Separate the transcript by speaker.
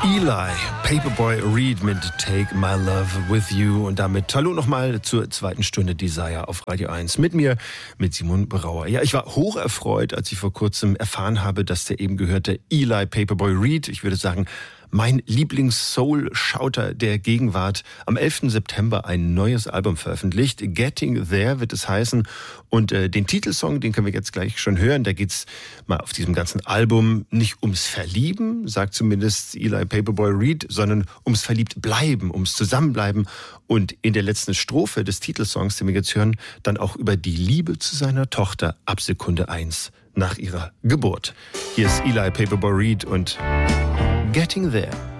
Speaker 1: Eli, Paperboy Reed mit Take My Love With You. Und damit hallo nochmal zur zweiten Stunde Desire auf Radio 1. Mit mir, mit Simon Brauer. Ja, ich war hoch erfreut, als ich vor kurzem erfahren habe, dass der eben gehörte Eli Paperboy Reed, ich würde sagen, mein Lieblings-Soul-Shouter der Gegenwart, am 11. September ein neues Album veröffentlicht. Getting There wird es heißen. Und den Titelsong, den können wir jetzt gleich schon hören. Da geht's mal auf diesem ganzen Album nicht ums Verlieben, sagt zumindest Eli Paperboy Reed, sondern ums Verliebtbleiben, ums Zusammenbleiben. Und in der letzten Strophe des Titelsongs, den wir jetzt hören, dann auch über die Liebe zu seiner Tochter ab Sekunde 1 nach ihrer Geburt. Hier ist Eli Paperboy Reed und Getting There.